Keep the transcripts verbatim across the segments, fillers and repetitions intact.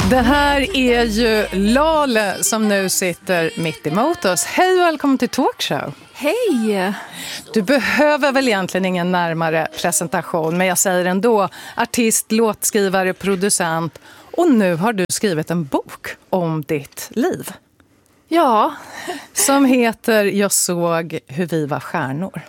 Det här är ju Lale som nu sitter mitt emot oss. Hej och välkommen till Talkshow. Hej! Du behöver väl egentligen ingen närmare presentation, men jag säger ändå artist, låtskrivare, producent. Och nu har du skrivit en bok om ditt liv. Ja. Som heter Jag såg hur vi var stjärnor.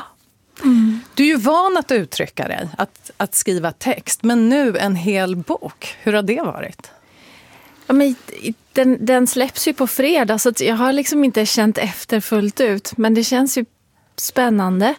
Mm. Du är ju van att uttrycka dig, att, att skriva text. Men nu en hel bok. Hur har det varit? Ja, men den, den släpps ju på fredag, så att jag har liksom inte känt efter fullt ut. Men det känns ju spännande.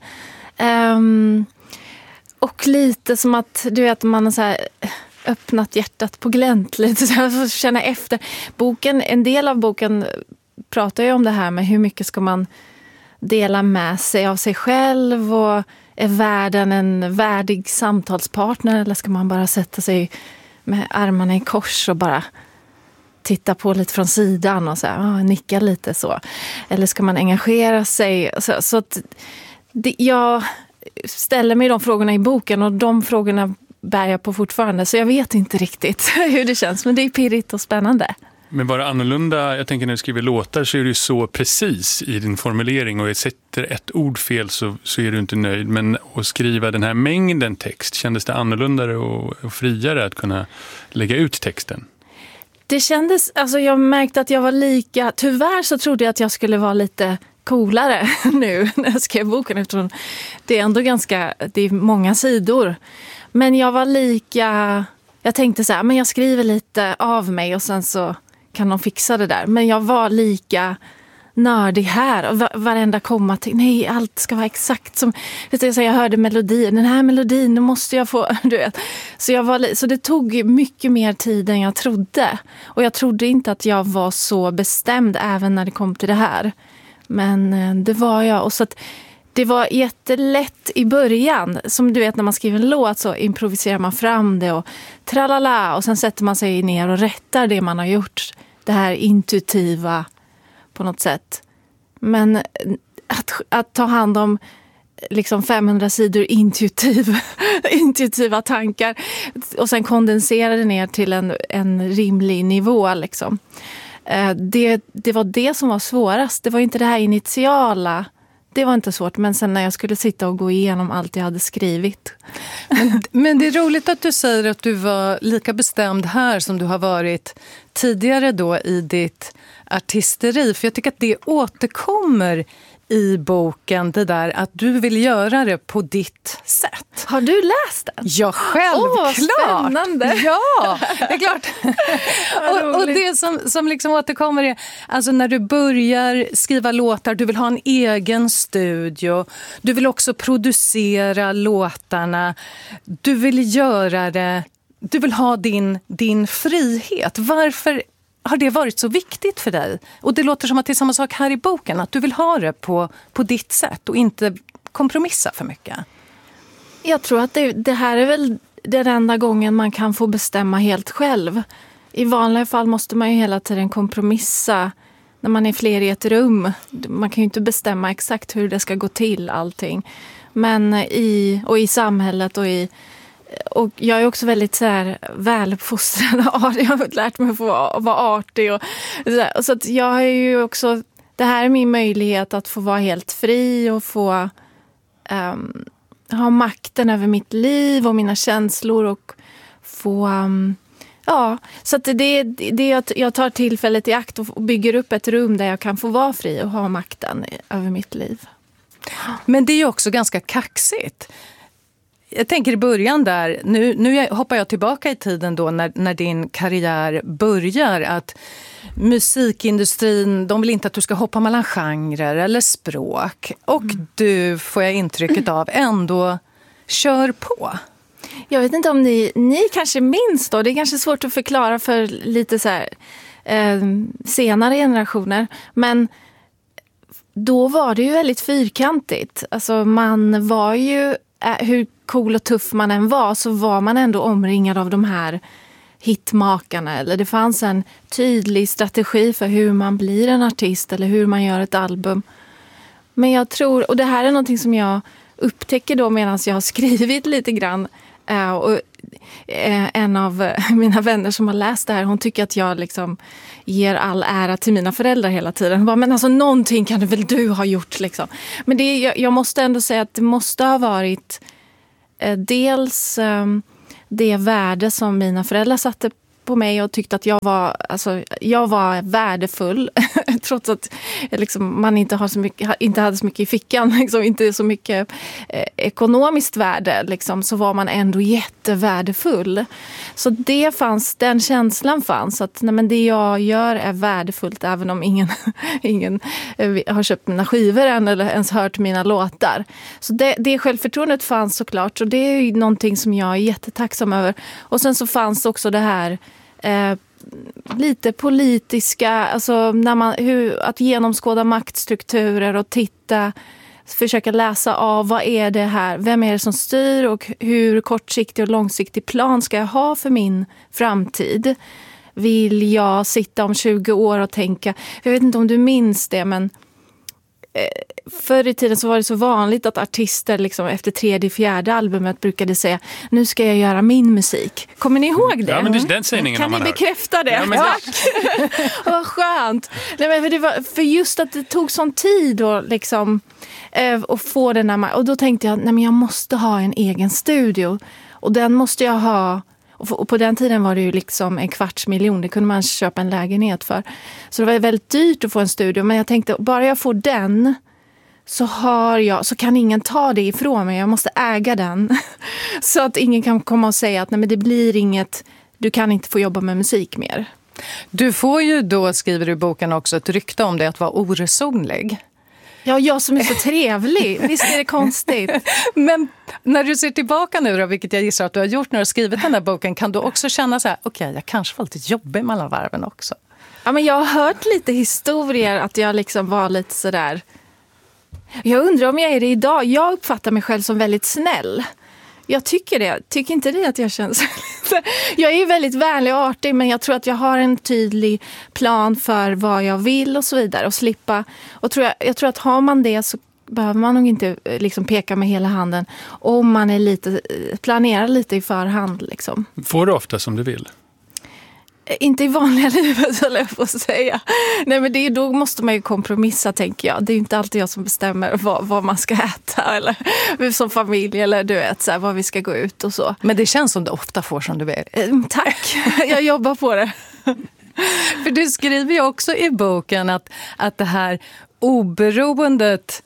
Um, och lite som att du vet, man har så här öppnat hjärtat på glänt lite, så jag får känna efter. Boken, en del av boken pratar ju om det här med hur mycket ska man dela med sig av sig själv, och är världen en värdig samtalspartner, eller ska man bara sätta sig med armarna i kors och bara titta på lite från sidan och så här, ah, nicka lite så. Eller ska man engagera sig? Så, så att det, jag ställer mig de frågorna i boken, och de frågorna bär jag på fortfarande. Så jag vet inte riktigt hur det känns, men det är pirrigt och spännande. Men var det annorlunda? Jag tänker när du skriver låtar så är du så precis i din formulering, och jag sätter ett ord fel så, så är du inte nöjd. Men att skriva den här mängden text, kändes det annorlunda och, och friare att kunna lägga ut texten? Det kändes, alltså jag märkte att jag var lika, tyvärr så trodde jag att jag skulle vara lite coolare nu när jag skrev boken, eftersom det är ändå ganska, det är många sidor. Men jag var lika, jag tänkte så här, men jag skriver lite av mig och sen så kan de fixa det där. Men jag var lika nördig här, och varenda komma till, nej, allt ska vara exakt som, vet du, jag hörde melodin, den här melodin, nu måste jag få, du vet. Så, jag var, så det tog mycket mer tid än jag trodde. Och jag trodde inte att jag var så bestämd även när det kom till det här. Men det var jag, och så att det var jättelätt i början. Som du vet, när man skriver en låt så improviserar man fram det och tralala, och sen sätter man sig ner och rättar det man har gjort. Det här intuitiva på något sätt. Men att, att ta hand om liksom femhundra sidor intuitiv, intuitiva tankar och sen kondensera det ner till en, en rimlig nivå liksom. Det, det var det som var svårast. Det var inte det här initiala. Det var inte svårt, men sen när jag skulle sitta och gå igenom allt jag hade skrivit. Men, men det är roligt att du säger att du var lika bestämd här som du har varit tidigare då i ditt artisteri. För jag tycker att det återkommer i boken, det där att du vill göra det på ditt sätt. Har du läst den? Ja, självklart. Åh, spännande. Ja, det är klart. och, och det som, som liksom återkommer är, alltså när du börjar skriva låtar, du vill ha en egen studio. Du vill också producera låtarna. Du vill göra det, du vill ha din, din frihet. Varför har det varit så viktigt för dig? Och det låter som att det är samma sak här i boken, att du vill ha det på, på ditt sätt och inte kompromissa för mycket. Jag tror att det, det här är väl den enda gången man kan få bestämma helt själv. I vanliga fall måste man ju hela tiden kompromissa när man är fler i ett rum. Man kan ju inte bestämma exakt hur det ska gå till allting. Men i, och i samhället och i Och jag är också väldigt så här väluppfostrad. Jag har lärt mig att få vara artig. Och så, så att jag har ju också, det här är min möjlighet att få vara helt fri och få um, ha makten över mitt liv och mina känslor och få, um, ja, så att det, det är att jag tar tillfället i akt och bygger upp ett rum där jag kan få vara fri och ha makten över mitt liv. Men det är ju också ganska kaxigt. Jag tänker i början där, nu, nu hoppar jag tillbaka i tiden då när, när din karriär börjar, att musikindustrin, de vill inte att du ska hoppa mellan genrer eller språk. Och mm. du, får jag intrycket av, ändå kör på. Jag vet inte om ni, ni kanske minns då, det är kanske svårt att förklara för lite så här, eh, senare generationer, men då var det ju väldigt fyrkantigt. Alltså man var ju, hur cool och tuff man än var, så var man ändå omringad av de här hitmakarna. Eller det fanns en tydlig strategi för hur man blir en artist eller hur man gör ett album. Men jag tror, och det här är någonting som jag upptäcker då medan jag har skrivit lite grann, och en av mina vänner som har läst det här, hon tycker att jag liksom ger all ära till mina föräldrar hela tiden. Hon bara, men alltså någonting kan det väl du ha gjort liksom. Men det, jag, jag måste ändå säga att det måste ha varit eh, dels eh, det värde som mina föräldrar satte på mig och tyckte att jag var, alltså, jag var värdefull trots att liksom, man inte, har så mycket, inte hade så mycket i fickan, liksom, inte så mycket eh, ekonomiskt värde, liksom, så var man ändå jättevärdefull. Så det fanns, den känslan fanns att nej, men det jag gör är värdefullt även om ingen, ingen eh, har köpt mina skivor än eller ens hört mina låtar. Så det, det självförtroendet fanns såklart, och det är ju någonting som jag är jättetacksam över. Och sen så fanns också det här Eh, lite politiska, alltså när man, hur, att genomskåda maktstrukturer och titta, försöka läsa av vad är det här, vem är det som styr och hur kortsiktig och långsiktig plan ska jag ha för min framtid. Vill jag sitta om tjugo år och tänka, jag vet inte om du minns det, men förr i tiden så var det så vanligt att artister liksom efter tredje, fjärde albumet brukade säga, nu ska jag göra min musik. Kommer ni ihåg det? Ja, men det är den sägningen kan man ni hör. bekräfta det? Ja, men Tack! Vad skönt! Nej, men för, det var, för just att det tog sån tid och liksom, eh, att få den här, och då tänkte jag, nej men jag måste ha en egen studio. Och den måste jag ha. Och på den tiden var det ju liksom en kvarts miljon. Det kunde man köpa en lägenhet för. Så det var väldigt dyrt att få en studio. Men jag tänkte, bara jag får den så, har jag, så kan ingen ta det ifrån mig. Jag måste äga den. Så att ingen kan komma och säga att nej, men det blir inget, du kan inte få jobba med musik mer. Du får ju då, skriver du i boken också, ett rykte om det att vara oresonlig. Ja, jag som är så trevlig. Visst är det konstigt. Men när du ser tillbaka nu då, vilket jag gissar att du har gjort när du har skrivit den här boken, kan du också känna så här, okej, okay, jag kanske var lite jobbig mellan varven också. Ja, men jag har hört lite historier att jag liksom var lite sådär. Jag undrar om jag är det idag. Jag uppfattar mig själv som väldigt snäll. Jag tycker det. Tycker inte det att jag känns... Jag är ju väldigt vänlig och artig, men jag tror att jag har en tydlig plan för vad jag vill och så vidare. Och slippa... Och tror jag, jag tror att har man det så behöver man nog inte liksom peka med hela handen. Om man är lite, planerar lite i förhand. Liksom. Får du ofta som du vill? Inte i vanliga livet, så jag får säga. Nej, men det är, då måste man ju kompromissa, tänker jag. Det är inte alltid jag som bestämmer vad, vad man ska äta eller som familj eller du vet, så här, vad vi ska gå ut och så. Men det känns som du ofta får som du vill. Tack, jag jobbar på det. För du skriver ju också i boken att, att det här oberoendet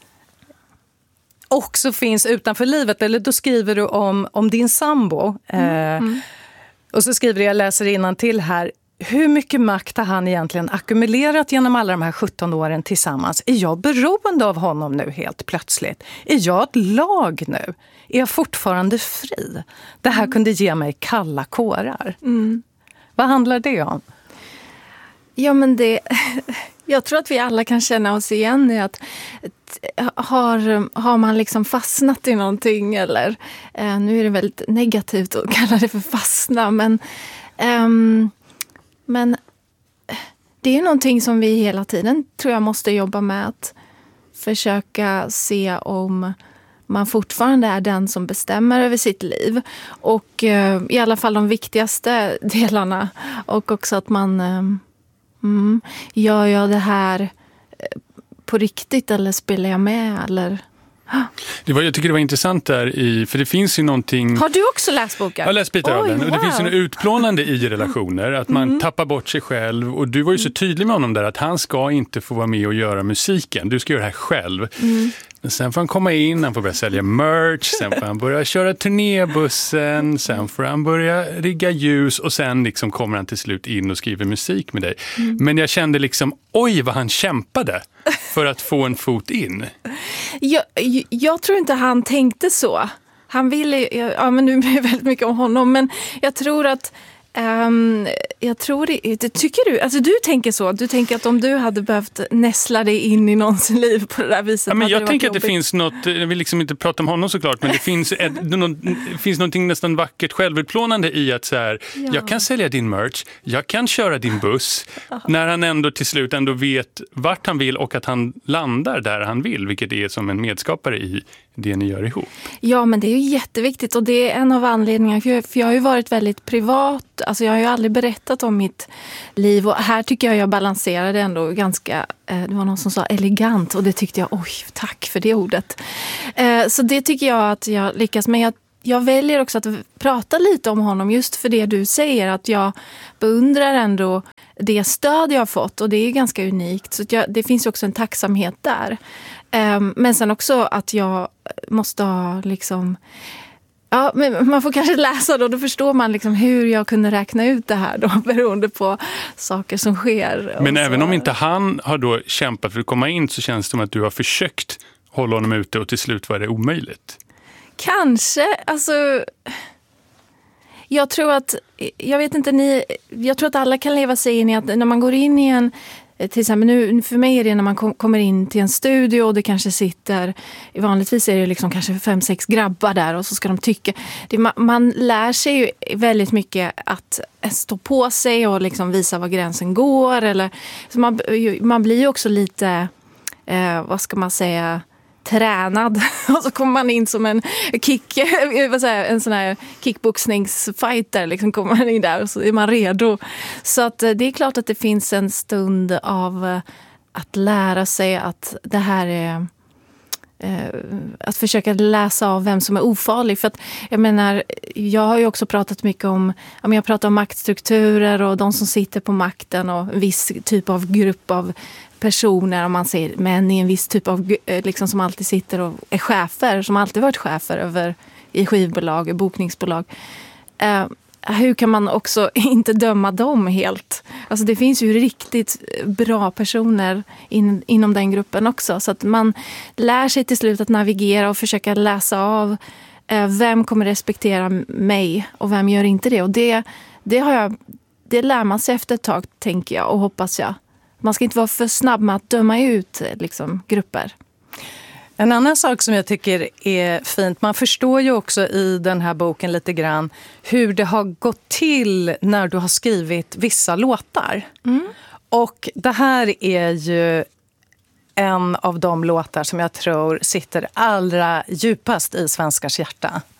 också finns utanför livet. Eller då skriver du om, om din sambo. Mm. Eh, mm. Och så skriver jag, läser innan till här, hur mycket makt har han egentligen ackumulerat genom alla de här sjutton åren tillsammans? Är jag beroende av honom nu helt plötsligt? Är jag ett lag nu? Är jag fortfarande fri? Det här mm. kunde ge mig kalla kårar. Mm. Vad handlar det om? Ja, men det... Jag tror att vi alla kan känna oss igen i att har, har man liksom fastnat i någonting eller eh, nu är det väldigt negativt att kalla det för fastna, men, eh, men det är någonting som vi hela tiden tror jag måste jobba med, att försöka se om man fortfarande är den som bestämmer över sitt liv och eh, i alla fall de viktigaste delarna, och också att man eh, Mm. Gör jag det här på riktigt eller spelar jag med? Eller? Det var, jag tycker det var intressant där, i, för det finns ju någonting... Har du också läst boken? Jag har läst bitar av den. Och det wow. finns ju något utplånande i relationer, att man mm. tappar bort sig själv. Och du var ju så tydlig med honom där att han ska inte få vara med och göra musiken. Du ska göra det här själv. Mm. Men sen får han komma in, han får börja sälja merch, sen får han börja köra turnébussen, sen får han börja rigga ljus och sen liksom kommer han till slut in och skriver musik med dig. Mm. Men jag kände liksom, oj vad han kämpade för att få en fot in. Jag, jag tror inte han tänkte så. Han ville, ja men nu blir det väldigt mycket om honom, men jag tror att um, jag tror det, det tycker du, alltså du tänker så, du tänker att om du hade behövt näsla dig in i någons liv på det där viset. Ja, men jag det tänker att jobbigt. det finns något, jag vill liksom inte prata om honom såklart, men det finns, ett, någon, det finns någonting nästan vackert självutplånande i att så här, Ja. jag kan sälja din merch, jag kan köra din buss, när han ändå till slut ändå vet vart han vill och att han landar där han vill, vilket är som en medskapare i det ni gör ihop. Ja, men det är ju jätteviktigt och det är en av anledningarna, för jag, för jag har ju varit väldigt privat, alltså jag har ju aldrig berättat om mitt liv och här tycker jag jag balanserade ändå ganska, eh, det var någon som sa elegant och det tyckte jag, oj, tack för det ordet. Eh, så det tycker jag att jag lyckas med. Jag, jag väljer också att prata lite om honom just för det du säger, att jag beundrar ändå det stöd jag har fått och det är ganska unikt, så jag, det finns också en tacksamhet där. Men sen också att jag måste ha liksom... Ja, men man får kanske läsa då, då förstår man liksom hur jag kunde räkna ut det här då, beroende på saker som sker. Men så. även om inte han har då kämpat för att komma in så känns det som att du har försökt hålla honom ute och till slut var det omöjligt. Kanske, alltså... Jag tror att, jag vet inte, ni, jag tror att alla kan leva sig in i att när man går in i en... Till exempel nu, för mig är det när man kom, kommer in till en studio och det kanske sitter, vanligtvis är det liksom kanske fem, sex grabbar där och så ska de tycka. Det, man, man lär sig ju väldigt mycket att stå på sig och liksom visa var gränsen går. Eller, så man, man blir ju också lite, eh, vad ska man säga, tränad och så kommer man in som en kick, vad säger, en sån här kickboxningsfighter liksom, kommer man in där och så är man redo. Så att det är klart att det finns en stund av att lära sig att det här är att försöka läsa av vem som är ofarlig, för att jag menar, jag har ju också pratat mycket om, jag pratar om maktstrukturer och de som sitter på makten och en viss typ av grupp av personer, om man säger män i en viss typ av liksom, som alltid sitter och är chefer, som alltid varit chefer över i skivbolag, bokningsbolag. Uh, hur kan man också inte döma dem helt? Alltså det finns ju riktigt bra personer in, inom den gruppen också, så att man lär sig till slut att navigera och försöka läsa av uh, vem kommer respektera mig och vem gör inte det, och det, det har jag, det lär man sig efter ett tag, tänker jag och hoppas jag. Man ska inte vara för snabb med att döma ut liksom, grupper. En annan sak som jag tycker är fint, man förstår ju också i den här boken lite grann hur det har gått till när du har skrivit vissa låtar. Mm. Och det här är ju en av de låtar som jag tror sitter allra djupast i svenskars hjärta.